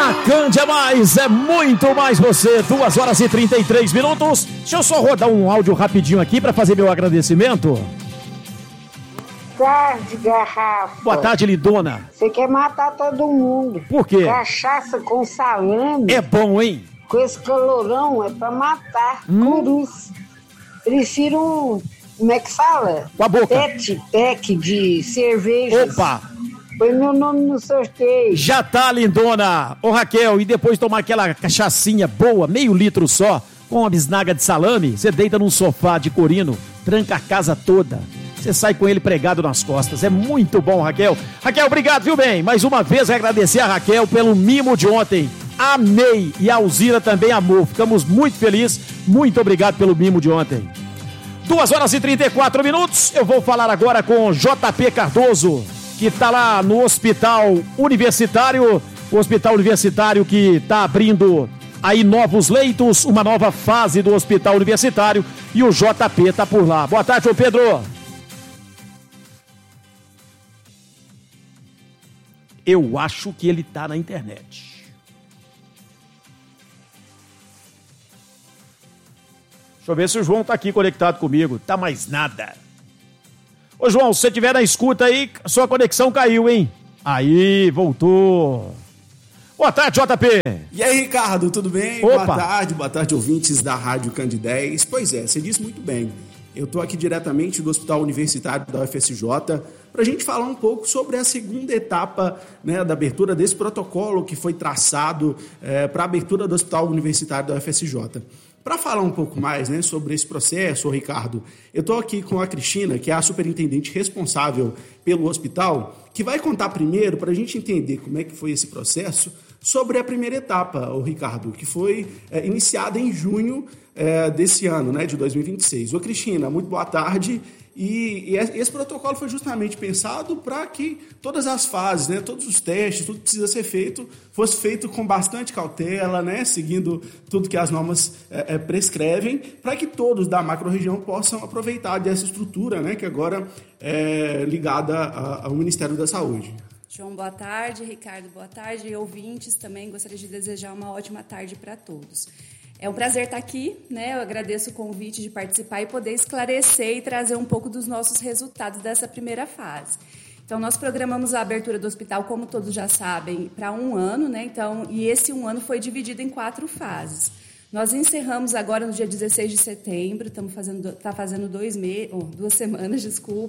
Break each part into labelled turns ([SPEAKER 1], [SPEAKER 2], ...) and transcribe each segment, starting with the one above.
[SPEAKER 1] A Cande é mais, é muito mais você. 2h33. Deixa eu só rodar um áudio rapidinho aqui para fazer meu agradecimento.
[SPEAKER 2] Boa tarde, garrafa.
[SPEAKER 1] Boa tarde, lindona.
[SPEAKER 2] Você quer matar todo mundo.
[SPEAKER 1] Por quê?
[SPEAKER 2] Cachaça com salame.
[SPEAKER 1] É bom, hein?
[SPEAKER 2] Com esse calorão é pra matar. Por isso. Prefiro como é que fala?
[SPEAKER 1] Com a boca.
[SPEAKER 2] Pack de cervejas.
[SPEAKER 1] Opa!
[SPEAKER 2] Põe meu nome no sorteio.
[SPEAKER 1] Já tá, lindona. Ô, Raquel, e depois tomar aquela cachaçinha boa, meio litro só, com uma bisnaga de salame, você deita num sofá de corino, tranca a casa toda. Você sai com ele pregado nas costas. É muito bom, Raquel. Raquel, obrigado, viu, bem? Mais uma vez, agradecer a Raquel pelo mimo de ontem. Amei. E a Alzira também amou. Ficamos muito felizes. Muito obrigado pelo mimo de ontem. 2h34. Eu vou falar agora com JP Cardoso, que está lá no Hospital Universitário. O Hospital Universitário que está abrindo aí novos leitos, uma nova fase do Hospital Universitário. E o JP está por lá. Boa tarde, ô Pedro. Eu acho que ele tá na internet. Deixa eu ver se o João tá aqui conectado comigo. Tá mais nada. Ô, João, se você estiver na escuta aí, sua conexão caiu, hein? Aí, voltou. Boa tarde, JP.
[SPEAKER 3] E aí, Ricardo, tudo bem?
[SPEAKER 1] Opa.
[SPEAKER 3] Boa tarde, ouvintes da Rádio Cande 10. Pois é, você disse muito bem. Eu estou aqui diretamente do Hospital Universitário da UFSJ para a gente falar um pouco sobre a segunda etapa, né, da abertura desse protocolo que foi traçado para a abertura do Hospital Universitário da UFSJ. Para falar um pouco mais, né, sobre esse processo, Ricardo, eu estou aqui com a Cristina, que é a superintendente responsável pelo hospital, que vai contar primeiro, para a gente entender como é que foi esse processo, sobre a primeira etapa, Ricardo, que foi iniciada em junho desse ano, né, de 2026. Ô, Cristina, muito boa tarde. E esse protocolo foi justamente pensado para que todas as fases, né, todos os testes, tudo que precisa ser feito, fosse feito com bastante cautela, né, seguindo tudo que as normas prescrevem, para que todos da macro-região possam aproveitar dessa estrutura, né, que agora é ligada ao Ministério da Saúde.
[SPEAKER 4] João, boa tarde. Ricardo, boa tarde. E ouvintes também, gostaria de desejar uma ótima tarde para todos. É um prazer estar aqui, né? Eu agradeço o convite de participar e poder esclarecer e trazer um pouco dos nossos resultados dessa primeira fase. Então, nós programamos a abertura do hospital, como todos já sabem, para 1 ano, né? Então, e esse 1 ano foi dividido em 4 fases. Nós encerramos agora no dia 16 de setembro, está fazendo 2 semanas,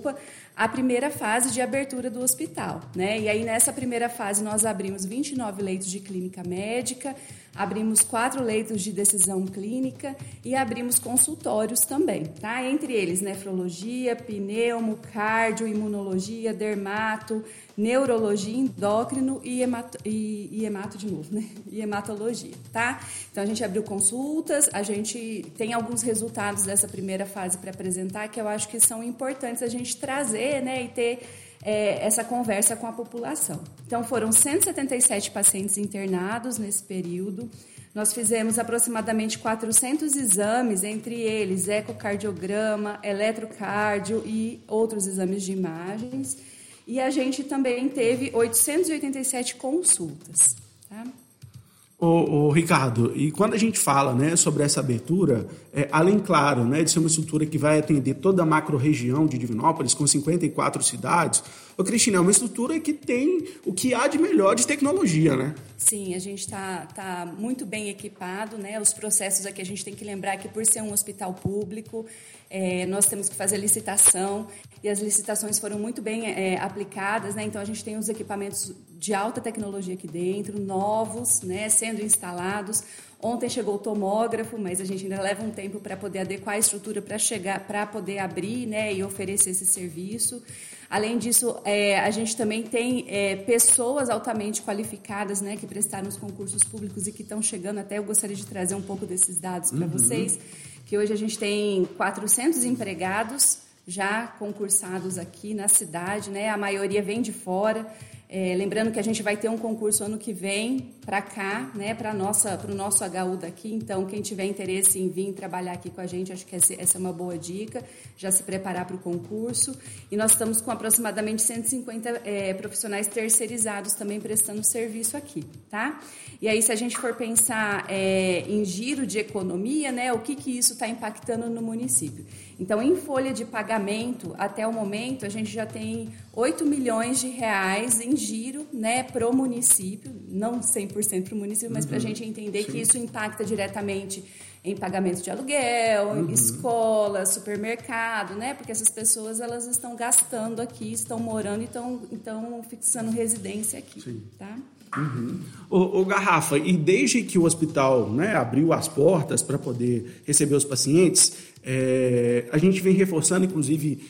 [SPEAKER 4] a primeira fase de abertura do hospital, né? E aí, nessa primeira fase, nós abrimos 29 leitos de clínica médica, abrimos 4 leitos de decisão clínica e abrimos consultórios também, tá? Entre eles, nefrologia, pneumo, cardio, imunologia, dermato, neurologia, endócrino e hemato de novo, né? E hematologia, tá? Então, a gente abriu consultas, a gente tem alguns resultados dessa primeira fase para apresentar que eu acho que são importantes a gente trazer, né? E ter essa conversa com a população. Então, foram 177 pacientes internados nesse período. Nós fizemos aproximadamente 400 exames, entre eles ecocardiograma, eletrocardio e outros exames de imagens. E a gente também teve 887 consultas. Tá?
[SPEAKER 3] Ô, Ricardo, e quando a gente fala, né, sobre essa abertura, além, claro, né, de ser uma estrutura que vai atender toda a macro-região de Divinópolis, com 54 cidades, ô, Cristina, é uma estrutura que tem o que há de melhor de tecnologia, né?
[SPEAKER 4] Sim, a gente tá muito bem equipado, né? Os processos aqui, a gente tem que lembrar que, por ser um hospital público, nós temos que fazer licitação, e as licitações foram muito bem aplicadas, né? Então, a gente tem os equipamentos de alta tecnologia aqui dentro, novos, né, sendo instalados. Ontem chegou o tomógrafo, mas a gente ainda leva um tempo para poder adequar a estrutura para poder abrir, né, e oferecer esse serviço. Além disso, a gente também tem pessoas altamente qualificadas, né, que prestaram os concursos públicos e que estão chegando. Até eu gostaria de trazer um pouco desses dados para vocês, que hoje a gente tem 400 empregados já concursados aqui na cidade, né? A maioria vem de fora. Lembrando que a gente vai ter um concurso ano que vem para cá, né, para o nosso HU daqui. Então, quem tiver interesse em vir trabalhar aqui com a gente, acho que essa é uma boa dica, já se preparar para o concurso. E nós estamos com aproximadamente 150 profissionais terceirizados também prestando serviço aqui, tá? E aí, se a gente for pensar em giro de economia, né, o que isso está impactando no município? Então, em folha de pagamento, até o momento, a gente já tem 8 milhões de reais em giro, né, para o município, não 100% para o município, mas para a gente entender que isso impacta diretamente em pagamento de aluguel, escola, supermercado, né, porque essas pessoas elas estão gastando aqui, estão morando e estão fixando residência aqui, tá?
[SPEAKER 3] Ô Garrafa, e desde que o hospital, né, abriu as portas para poder receber os pacientes, a gente vem reforçando, inclusive,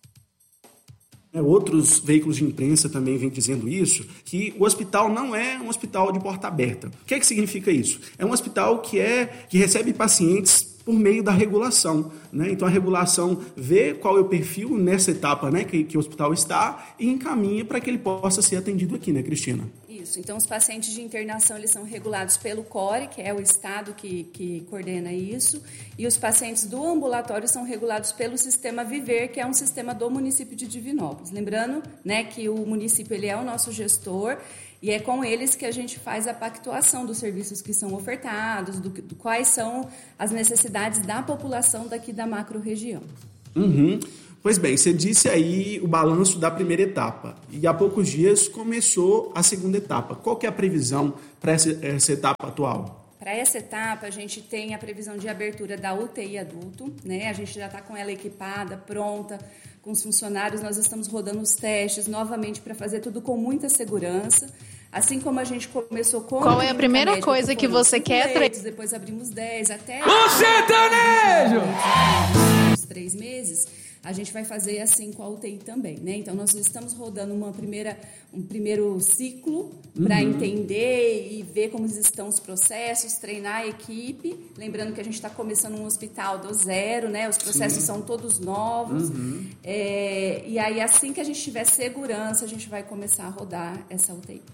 [SPEAKER 3] outros veículos de imprensa também vêm dizendo isso, que o hospital não é um hospital de porta aberta. O que significa isso? É um hospital que recebe pacientes por meio da regulação, né? Então, a regulação vê qual é o perfil nessa etapa, né, que o hospital está e encaminha para que ele possa ser atendido aqui, né, Cristina?
[SPEAKER 4] Isso. Então, os pacientes de internação eles são regulados pelo CORE, que é o estado que coordena isso, e os pacientes do ambulatório são regulados pelo Sistema Viver, que é um sistema do município de Divinópolis. Lembrando, né, que o município ele é o nosso gestor, e é com eles que a gente faz a pactuação dos serviços que são ofertados, do quais são as necessidades da população daqui da macro-região.
[SPEAKER 3] Pois bem, você disse aí o balanço da primeira etapa. E há poucos dias começou a segunda etapa. Qual que é a previsão para essa etapa atual?
[SPEAKER 4] Para essa etapa, a gente tem a previsão de abertura da UTI adulto, né? A gente já está com ela equipada, pronta, com os funcionários. Nós estamos rodando os testes novamente para fazer tudo com muita segurança. Assim como a gente começou com...
[SPEAKER 5] Qual é a primeira coisa que você quer...
[SPEAKER 4] Depois abrimos 10 até...
[SPEAKER 1] O sertanejo!
[SPEAKER 4] Uns 3 meses... A gente vai fazer assim com a UTI também, né? Então, nós estamos rodando um primeiro ciclo para entender e ver como estão os processos, treinar a equipe. Lembrando que a gente está começando um hospital do zero, né? Os processos são todos novos. E aí, assim que a gente tiver segurança, a gente vai começar a rodar essa UTI.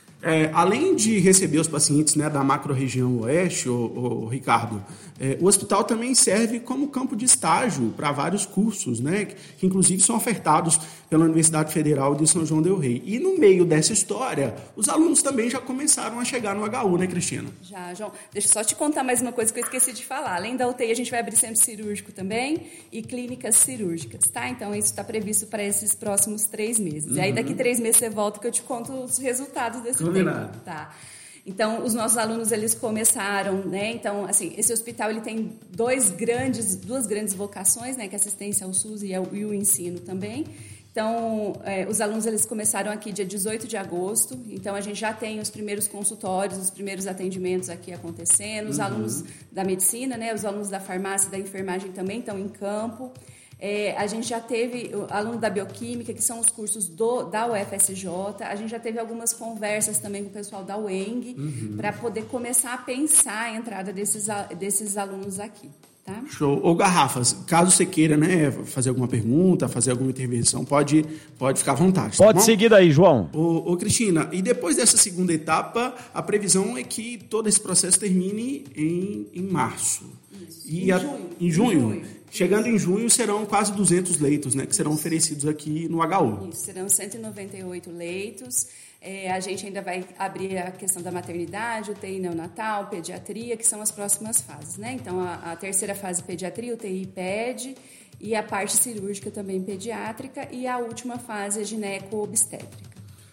[SPEAKER 3] Além de receber os pacientes, né, da macro-região oeste, o Ricardo, o hospital também serve como campo de estágio para vários cursos, né, que inclusive são ofertados pela Universidade Federal de São João del Rei. E no meio dessa história, os alunos também já começaram a chegar no HU, né, Cristina?
[SPEAKER 4] Já, João. Deixa eu só te contar mais uma coisa que eu esqueci de falar. Além da UTI, a gente vai abrir centro cirúrgico também e clínicas cirúrgicas, tá? Então, isso está previsto para esses próximos 3 meses. E aí, daqui 3 meses, você volta que eu te conto os resultados desse tempo. Tá. Então, os nossos alunos, eles começaram, né? Então, assim, esse hospital, ele tem duas grandes vocações, né? Que é a assistência ao SUS e o ensino também. Então, os alunos, eles começaram aqui dia 18 de agosto. Então, a gente já tem os primeiros consultórios, os primeiros atendimentos aqui acontecendo. Os alunos da medicina, né? Os alunos da farmácia e da enfermagem também estão em campo. A gente já teve aluno da bioquímica, que são os cursos da UFSJ. A gente já teve algumas conversas também com o pessoal da UENG para poder começar a pensar a entrada desses alunos aqui. Tá?
[SPEAKER 3] Show. Ô Garrafas, caso você queira, né, fazer alguma pergunta, fazer alguma intervenção, pode ficar à vontade.
[SPEAKER 1] Pode seguir daí, João.
[SPEAKER 3] Ô Cristina, e depois dessa segunda etapa, a previsão é que todo esse processo termine em março.
[SPEAKER 4] Isso.
[SPEAKER 3] Em junho. Chegando em junho, serão quase 200 leitos, né, que serão oferecidos aqui no HU.
[SPEAKER 4] Isso, serão 198 leitos. A gente ainda vai abrir a questão da maternidade, UTI neonatal, pediatria, que são as próximas fases, né? Então, a terceira fase, pediatria, UTI e PED, e a parte cirúrgica também pediátrica, e a última fase, a gineco-obstétrica.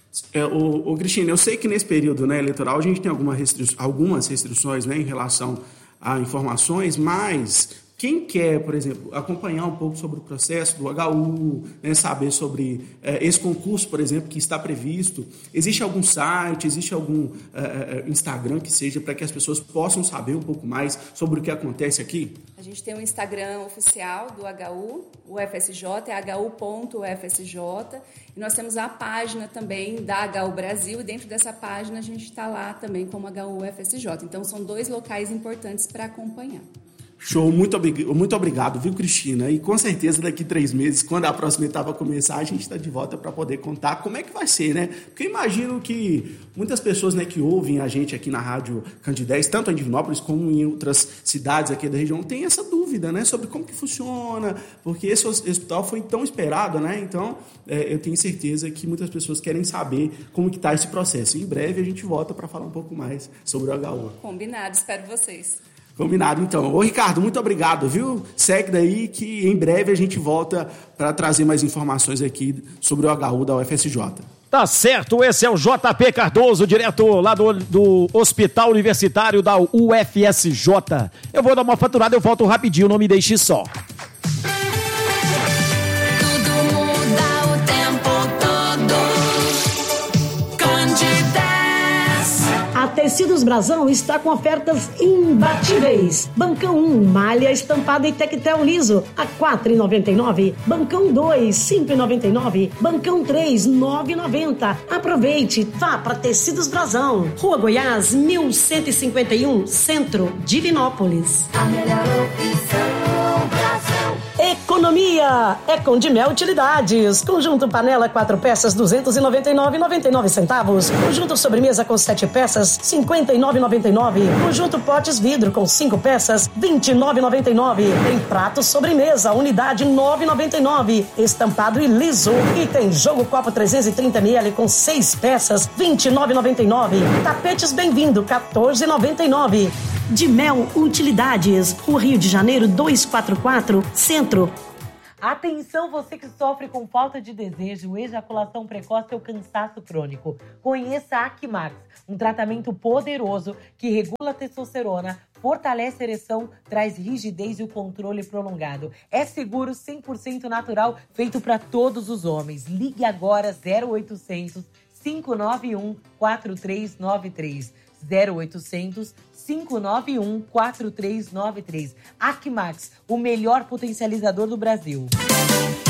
[SPEAKER 3] Cristina, eu sei que nesse período, né, eleitoral a gente tem algumas restrições, né, em relação a informações, mas... Quem quer, por exemplo, acompanhar um pouco sobre o processo do HU, né, saber sobre esse concurso, por exemplo, que está previsto, existe algum site, existe algum Instagram que seja para que as pessoas possam saber um pouco mais sobre o que acontece aqui?
[SPEAKER 4] A gente tem um Instagram oficial do HU, o UFSJ, é hu.ufsj, e nós temos a página também da HU Brasil, e dentro dessa página a gente está lá também como HU UFSJ. Então, são 2 locais importantes para acompanhar.
[SPEAKER 3] Show, muito obrigado, viu, Cristina? E com certeza daqui 3 meses, quando a próxima etapa começar, a gente está de volta para poder contar como é que vai ser, né? Porque eu imagino que muitas pessoas, né, que ouvem a gente aqui na Rádio Candidez, tanto em Divinópolis como em outras cidades aqui da região, têm essa dúvida, né, sobre como que funciona, porque esse hospital foi tão esperado, né? Então, eu tenho certeza que muitas pessoas querem saber como que está esse processo. E em breve a gente volta para falar um pouco mais sobre o HU.
[SPEAKER 4] Combinado, espero vocês.
[SPEAKER 3] Combinado, então. Ô, Ricardo, muito obrigado, viu? Segue daí que em breve a gente volta para trazer mais informações aqui sobre o HU da UFSJ.
[SPEAKER 1] Tá certo, esse é o JP Cardoso, direto lá do Hospital Universitário da UFSJ. Eu vou dar uma faturada, eu volto rapidinho, não me deixe só.
[SPEAKER 6] A Tecidos Brasão está com ofertas imbatíveis. Bancão 1, malha estampada e tectel liso, a R$ 4,99. Bancão 2, R$ 5,99. Bancão 3, R$ 9,90. Aproveite, vá para Tecidos Brasão. Rua Goiás, 1151, Centro, Divinópolis.
[SPEAKER 7] A melhor opção, Brasão.
[SPEAKER 6] Economia é com Dimel Utilidades. Conjunto panela 4 peças, R$ 299,99. Conjunto sobremesa com 7 peças, R$ 59,99. Conjunto potes vidro com 5 peças, R$ 29,99. Tem prato sobremesa, unidade R$ 9,99. Estampado e liso. E tem jogo copo 330ml com 6 peças, R$ 29,99. Tapetes bem-vindo, R$ 14,99. Dimel Utilidades, Rua Rio de Janeiro 244, Centro.
[SPEAKER 8] Atenção, você que sofre com falta de desejo, ejaculação precoce ou cansaço crônico. Conheça a Acmax, um tratamento poderoso que regula a testosterona, fortalece a ereção, traz rigidez e o controle prolongado. É seguro, 100% natural, feito para todos os homens. Ligue agora 0800 591 4393. 0800 591 4393. Acmax, o melhor potencializador do Brasil.